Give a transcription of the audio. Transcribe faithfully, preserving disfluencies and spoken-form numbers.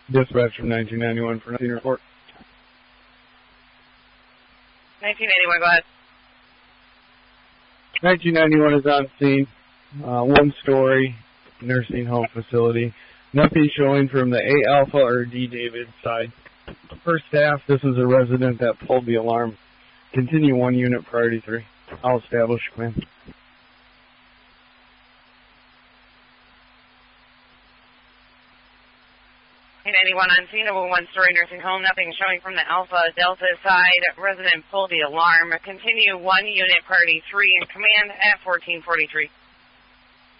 Dispatch from nineteen ninety-one for nineteen report. nineteen ninety-one, go ahead. nineteen ninety-one is on scene. Uh, one story nursing home facility. Nothing showing from the A Alpha or D David side. For staff, this is a resident that pulled the alarm. Continue one unit priority three. I'll establish command. ninety-one on scene of a one-story nursing home. Nothing showing from the Alpha Delta side. Resident pulled the alarm. Continue one unit priority three and command at fourteen forty-three.